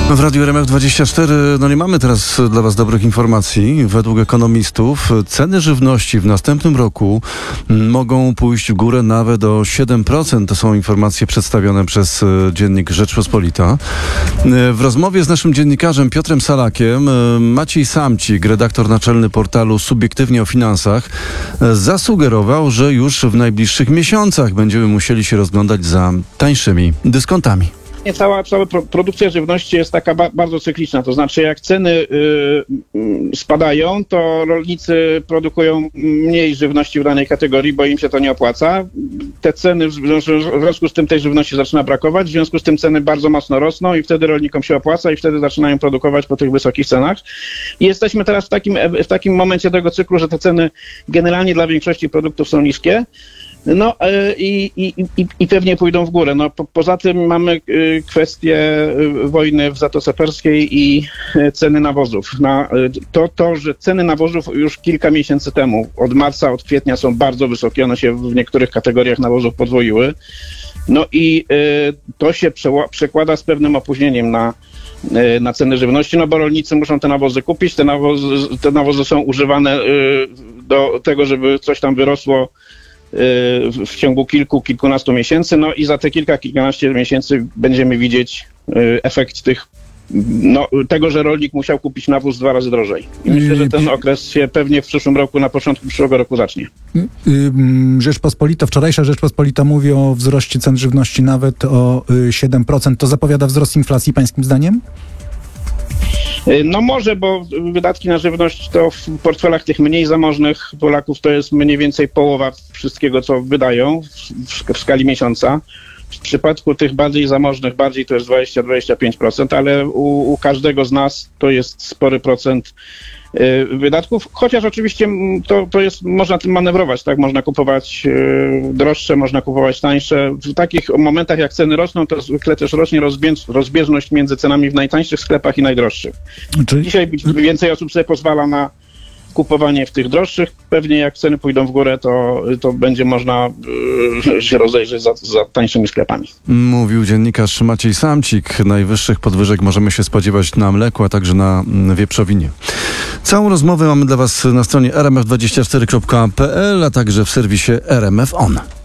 W Radiu RMF24 nie mamy teraz dla Was dobrych informacji. Według ekonomistów ceny żywności w następnym roku mogą pójść w górę nawet o 7%. To są informacje przedstawione przez dziennik Rzeczpospolita. W rozmowie z naszym dziennikarzem Piotrem Salakiem Maciej Samcik, redaktor naczelny portalu Subiektywnie o Finansach, zasugerował, że już w najbliższych miesiącach będziemy musieli się rozglądać za tańszymi dyskontami. Cała produkcja żywności jest taka bardzo cykliczna, to znaczy jak ceny spadają, to rolnicy produkują mniej żywności w danej kategorii, bo im się to nie opłaca. Te ceny, w związku z tym tej żywności zaczyna brakować, w związku z tym ceny bardzo mocno rosną i wtedy rolnikom się opłaca i wtedy zaczynają produkować po tych wysokich cenach. I jesteśmy teraz w takim momencie tego cyklu, że te ceny generalnie dla większości produktów są niskie. No i pewnie pójdą w górę. Poza tym mamy kwestię wojny w Zatoce Perskiej i ceny nawozów. Że ceny nawozów już kilka miesięcy temu, od marca, od kwietnia są bardzo wysokie, one się w niektórych kategoriach nawozów podwoiły. No i to się przekłada z pewnym opóźnieniem na ceny żywności, bo rolnicy muszą te nawozy kupić, te nawozy są używane do tego, żeby coś tam wyrosło w ciągu kilkunastu miesięcy, i za te kilkanaście miesięcy będziemy widzieć efekt tego, że rolnik musiał kupić nawóz 2 razy drożej. I myślę, że ten okres się pewnie w przyszłym roku, na początku przyszłego roku zacznie. Wczorajsza Rzeczpospolita mówi o wzroście cen żywności nawet o 7%. To zapowiada wzrost inflacji pańskim zdaniem? Może, bo wydatki na żywność to w portfelach tych mniej zamożnych Polaków to jest mniej więcej połowa wszystkiego, co wydają w skali miesiąca. W przypadku tych bardziej zamożnych, to jest 20-25%, ale u każdego z nas to jest spory procent wydatków, chociaż oczywiście to jest, można tym manewrować, tak? Można kupować droższe, można kupować tańsze. W takich momentach, jak ceny rosną, to zwykle też rośnie rozbieżność między cenami w najtańszych sklepach i najdroższych. Dzisiaj więcej osób sobie pozwala na kupowanie w tych droższych. Pewnie jak ceny pójdą w górę, to będzie można się rozejrzeć za tańszymi sklepami. Mówił dziennikarz Maciej Samcik. Najwyższych podwyżek możemy się spodziewać na mleku, a także na wieprzowinie. Całą rozmowę mamy dla Was na stronie rmf24.pl, a także w serwisie RMF On.